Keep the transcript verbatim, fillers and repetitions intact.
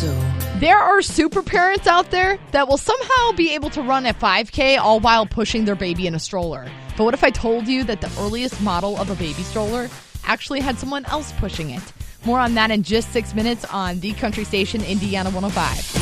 There are super parents out there that will somehow be able to run a five K all while pushing their baby in a stroller. But what if I told you that the earliest model of a baby stroller actually had someone else pushing it? More on that in just six minutes on the country station Indiana one oh five.